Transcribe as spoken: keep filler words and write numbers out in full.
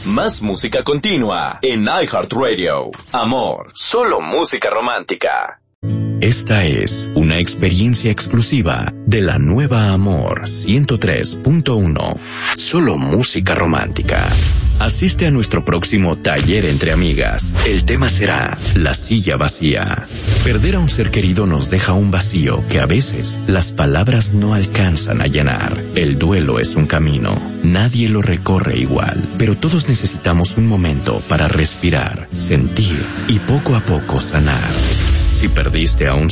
Más música continua en iHeartRadio. Amor, solo música romántica. Esta es una experiencia exclusiva de la nueva Amor ciento tres punto uno. Solo música romántica. Asiste a nuestro próximo taller entre amigas. El tema será la silla vacía. Perder a un ser querido nos deja un vacío que a veces las palabras no alcanzan a llenar. El duelo es un camino. Nadie lo recorre igual, pero todos necesitamos un momento para respirar, sentir y poco a poco sanar. Si perdiste a un